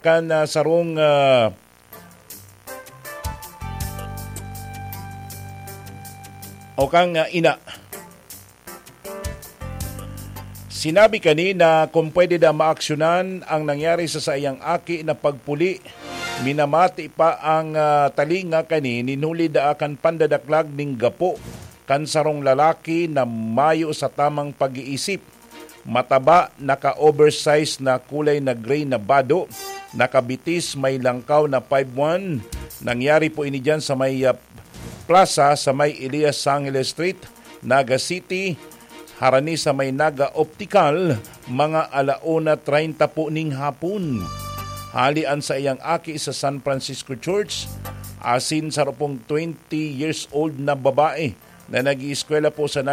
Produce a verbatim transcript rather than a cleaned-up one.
kan uh, sarong uh, o kang uh, ina. Sinabi kanina kung pwede na maaksyonan ang nangyari sa sayang aki na pagpuli. Minamati pa ang uh, talinga kani ninuli da akan pandadaklag ning gapo kan sarong lalaki na mayo sa tamang pag-iisip. Mataba, naka-oversize na kulay na gray na bado, nakabitis may langkaw na five one. Nangyari po ini dyan sa may uh, plaza sa may Elias Sangile Street, Naga City, harani sa may Naga Optical, mga alauna treinta po ning hapon. Halian sa iyang aki sa San Francisco Church, asin sa rupong twenty years old na babae na nag-ieskwela po sa